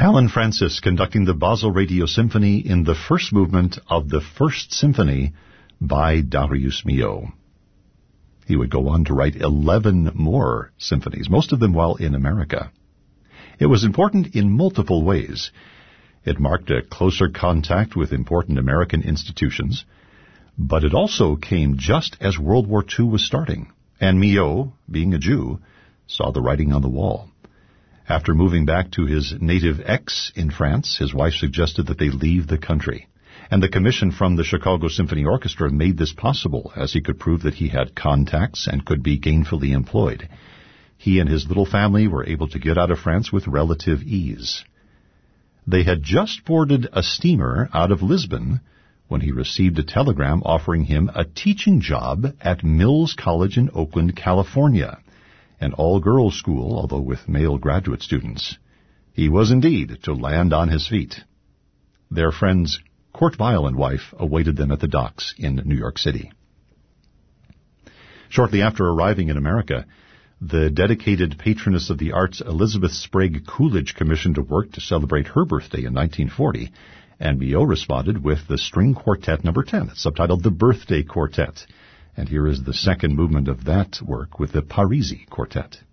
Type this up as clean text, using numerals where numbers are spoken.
Alan Francis conducting the Basel Radio Symphony in the first movement of the First Symphony by Darius Milhaud. He would go on to write 11 more symphonies, most of them while in America. It was important in multiple ways. It marked a closer contact with important American institutions, but it also came just as World War II was starting, and Milhaud, being a Jew, saw the writing on the wall. After moving back to his native Aix in France, his wife suggested that they leave the country, and the commission from the Chicago Symphony Orchestra made this possible, as he could prove that he had contacts and could be gainfully employed. He and his little family were able to get out of France with relative ease. They had just boarded a steamer out of Lisbon when he received a telegram offering him a teaching job at Mills College in Oakland, California, an all-girls school, although with male graduate students. He was indeed to land on his feet. Their friends Kurt Weill and wife awaited them at the docks in New York City. Shortly after arriving in America, the dedicated patroness of the arts Elizabeth Sprague Coolidge commissioned to work to celebrate her birthday in 1940, and Milhaud responded with the String Quartet No. 10. It's subtitled The Birthday Quartet. And here is the second movement of that work with the Parisi Quartet.